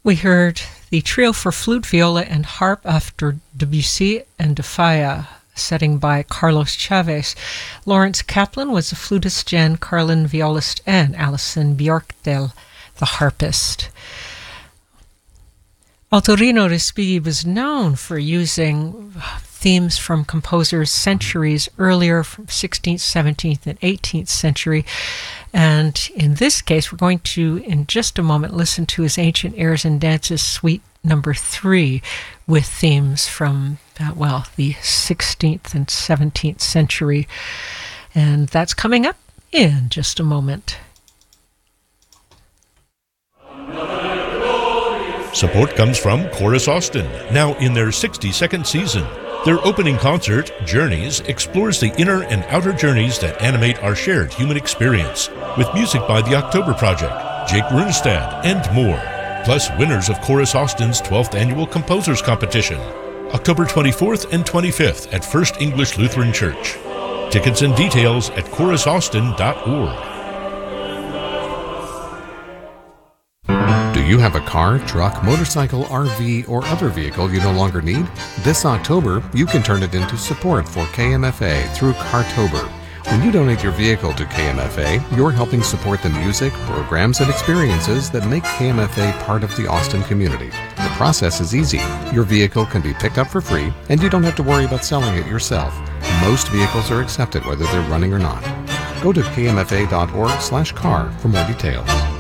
We heard the trio for flute, viola, and harp after Debussy and Defaya, setting by Carlos Chavez. Lawrence Kaplan was the flutist, Jan Carlin violist, and Alison Bjorkdal the harpist. Ottorino Respighi was known for using themes from composers centuries earlier, from 16th, 17th, and 18th century. And in this case, we're going to, in just a moment, listen to his Ancient Airs and Dances Suite number 3 with themes from, the 16th and 17th century. And that's coming up in just a moment. Support comes from Chorus Austin, now in their 62nd season. Their opening concert, Journeys, explores the inner and outer journeys that animate our shared human experience, with music by the October Project, Jake Runestad, and more. Plus winners of Chorus Austin's 12th Annual Composers Competition, October 24th and 25th at First English Lutheran Church. Tickets and details at chorusaustin.org. Do you have a car, truck, motorcycle, RV, or other vehicle you no longer need? This October, you can turn it into support for KMFA through Cartober. When you donate your vehicle to KMFA, you're helping support the music, programs, and experiences that make KMFA part of the Austin community. The process is easy. Your vehicle can be picked up for free, and you don't have to worry about selling it yourself. Most vehicles are accepted whether they're running or not. Go to kmfa.org/car for more details.